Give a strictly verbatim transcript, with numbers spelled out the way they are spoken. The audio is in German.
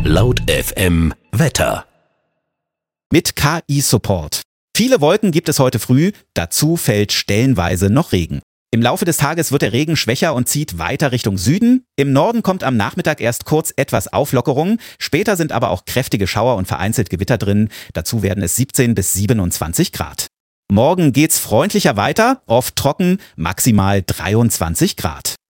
Laut F M Wetter. Mit K I-Support. Viele Wolken gibt es heute früh, dazu fällt stellenweise noch Regen. Im Laufe des Tages wird der Regen schwächer und zieht weiter Richtung Süden. Im Norden kommt am Nachmittag erst kurz etwas Auflockerung. Später sind aber auch kräftige Schauer und vereinzelt Gewitter drin. Dazu werden es siebzehn bis siebenundzwanzig Grad. Morgen geht's freundlicher weiter, oft trocken, maximal dreiundzwanzig Grad.